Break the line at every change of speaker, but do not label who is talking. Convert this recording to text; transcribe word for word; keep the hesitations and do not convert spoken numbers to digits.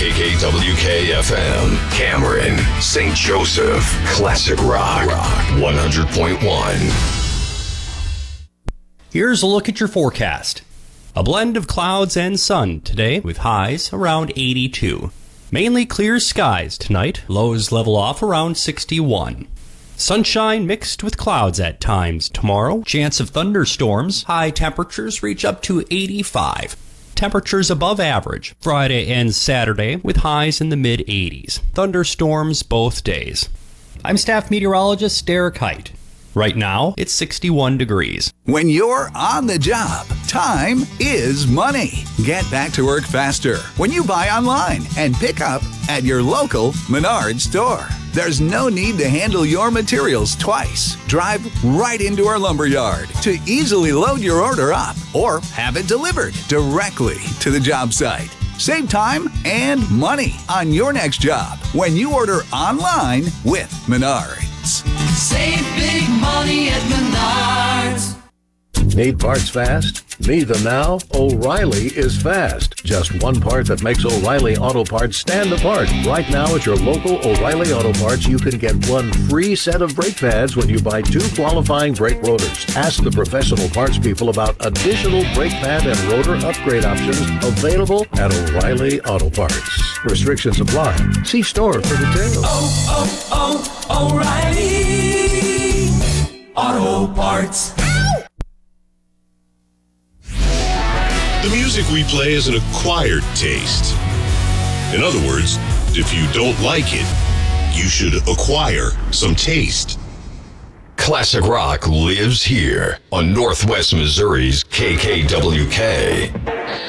K K W K F M, Cameron, Saint Joseph, Classic Rock, Rock one hundred point one.
Here's a look at your forecast. A blend of clouds and sun today with highs around eighty-two. Mainly clear skies tonight, lows level off around sixty-one. Sunshine mixed with clouds at times tomorrow. Chance of thunderstorms. High temperatures reach up to eighty-five. Temperatures above average Friday and Saturday with highs in the mid eighties. Thunderstorms both days. I'm staff meteorologist Derek Height. Right now, it's sixty-one degrees.
When you're on the job, time is money. Get back to work faster when you buy online and pick up at your local Menards store. There's no need to handle your materials twice. Drive right into our lumberyard to easily load your order up or have it delivered directly to the job site. Save time and money on your next job when you order online with Menards.
Save big money at Menards.
Need parts fast? Need them now? O'Reilly is fast. Just one part that makes O'Reilly Auto Parts stand apart. Right now at your local O'Reilly Auto Parts, you can get one free set of brake pads when you buy two qualifying brake rotors. Ask the professional parts people about additional brake pad and rotor upgrade options available at O'Reilly Auto Parts. Restrictions apply. See store for details.
Oh, oh, oh, O'Reilly Auto Parts.
The music we play is an acquired taste. In other words, if you don't like it, you should acquire some taste.
Classic Rock lives here on Northwest Missouri's K K W K.